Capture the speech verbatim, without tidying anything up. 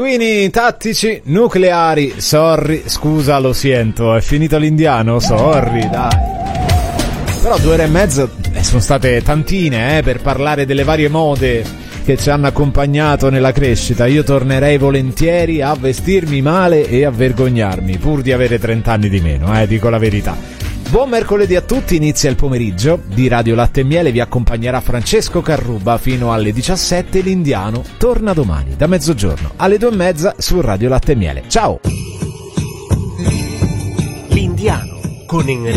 Pinguini tattici nucleari, sorry, scusa, lo sento, è finito l'indiano, sorry, dai. Però due ore e mezzo eh, sono state tantine, eh, per parlare delle varie mode che ci hanno accompagnato nella crescita. Io tornerei volentieri a vestirmi male e a vergognarmi, pur di avere trenta anni di meno, eh, dico la verità. Buon mercoledì a tutti, inizia il pomeriggio di Radio Latte e Miele, vi accompagnerà Francesco Carruba fino alle diciassette, l'Indiano torna domani da mezzogiorno alle due e mezza su Radio Latte e Miele. Ciao! L'Indiano con Enrico